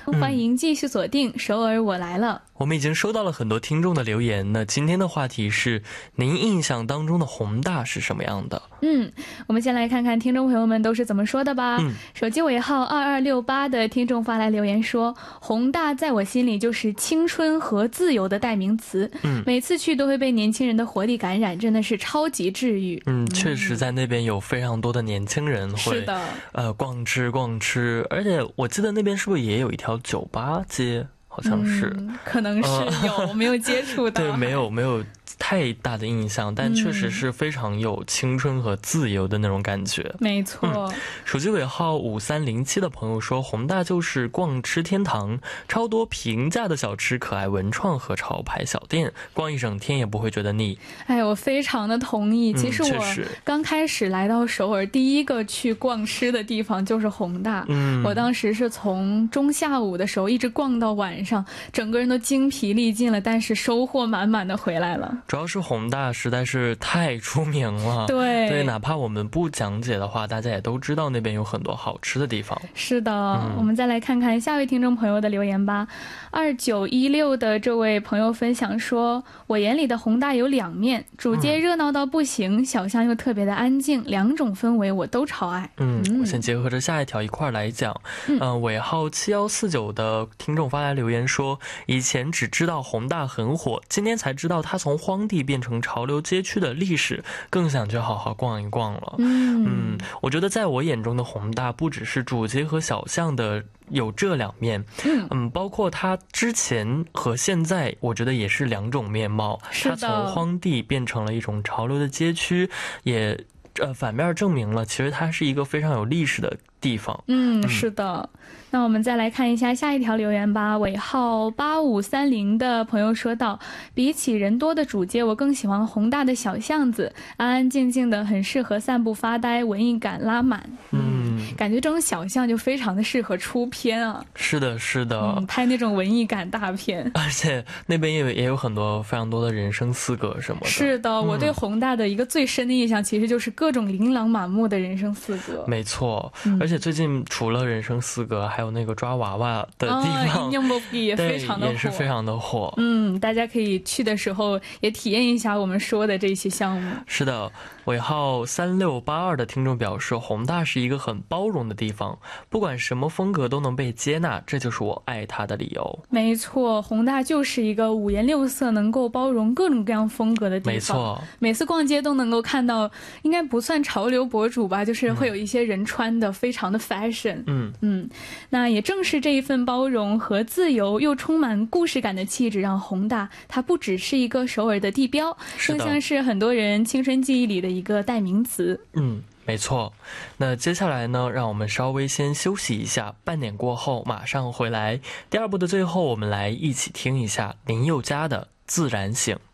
欢迎继续锁定首尔我来了。 我们已经收到了很多听众的留言，那今天的话题是您印象当中的宏大是什么样的？ 我们先来看看听众朋友们都是怎么说的吧。手机尾号2268的听众发来留言说，宏大在我心里就是青春和自由的代名词，每次去都会被年轻人的活力感染，真的是超级治愈。 确实在那边有非常多的年轻人会逛吃，而且我记得那边是不是也有一条酒吧街？好像是， 可能是有，没有接触到。 对，没有太大的印象，但确实是非常有青春和自由的那种感觉。 没错。 手机尾号5307的朋友说，宏大就是逛吃天堂，超多平价的小吃、可爱文创和潮牌小店，逛一整天也不会觉得腻。哎， 我非常的同意。其实我刚开始来到首尔，第一个去逛吃的地方就是宏大。我当时是从中下午的时候一直逛到晚上，整个人都精疲力尽了，但是收获满满的回来了。 主要是宏大实在是太出名了，对，哪怕我们不讲解的话，大家也都知道那边有很多好吃的地方。 是的，我们再来看看下位听众朋友的留言吧。2916的这位朋友分享说，我眼里的宏大有两面，主街热闹到不行，小巷又特别的安静，两种氛围我都超爱。 我先结合着下一条一块来讲。尾号7149的听众发来留言说，以前只知道宏大很火，今天才知道它从荒地变成潮流街区的历史，更想去好好逛一逛了。我觉得在我眼中的宏大不只是主街和小巷的有这两面，包括它之前和现在，我觉得也是两种面貌。它从荒地变成了一种潮流的街区，也反面证明了其实它是一个非常有历史的地方。 是的。那我们再来看一下下一条留言吧。尾号8530的朋友说道，比起人多的主街，我更喜欢宏大的小巷子，安安静静的，很适合散步发呆，文艺感拉满。感觉这种小巷就非常的适合出片啊。 是的， 拍那种文艺感大片。 而且那边也有很多非常多的人生四格什么的。 是的，我对宏大的一个最深的印象其实就是各种琳琅满目的人生四格。 没错，而且最近除了人生四格，还有那个抓娃娃的地方， 也非常的火， 也是非常的火。 大家可以去的时候也体验一下我们说的这些项目。 是的，尾号3682的听众表示，宏大是一个很包容的地方，不管什么风格都能被接纳，这就是我爱它的理由。 没错，宏大就是一个五颜六色能够包容各种各样风格的地方。 没错， 每次逛街都能够看到，应该不算潮流博主吧，就是会有一些人穿的非常的 fashion。那也正是这一份包容和自由又充满故事感的气质，让宏大它不只是一个首尔的地标，更像是很多人青春记忆里的一个代名词。 没错。那接下来呢，让我们稍微先休息一下，半点过后马上回来。第二部的最后，我们来一起听一下林宥嘉的《自然醒》。